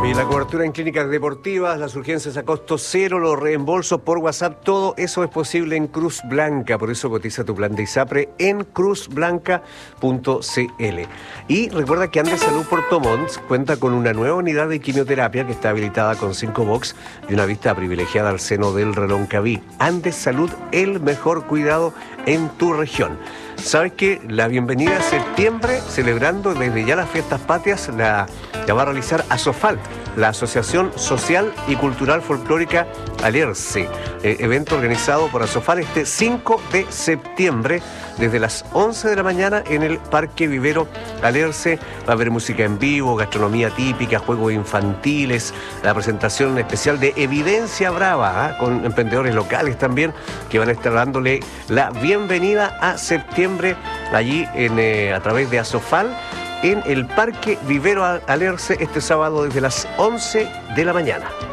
Oye, la cobertura en clínicas deportivas, las urgencias a costo cero, los reembolsos por WhatsApp, todo eso es posible en Cruz Blanca. Por eso cotiza tu plan de ISAPRE en cruzblanca.cl. Y recuerda que Andes Salud Puerto Montt cuenta con una nueva unidad de quimioterapia que está habilitada con 5 box y una vista privilegiada al seno del Reloncaví. Andes Salud, el mejor cuidado en tu región. ¿Sabes qué? La bienvenida a septiembre, celebrando desde ya las fiestas patrias, la va a realizar ASOFAL, la Asociación Social y Cultural Folclórica Alerce. Evento organizado por ASOFAL este 5 de septiembre, desde las 11 de la mañana en el Parque Vivero Alerce. Va a haber música en vivo, gastronomía típica, juegos infantiles, la presentación especial de Evidencia Brava, con emprendedores locales también, que van a estar dándole la bienvenida a septiembre allí a través de ASOFAL en el Parque Vivero Alerce este sábado desde las 11 de la mañana.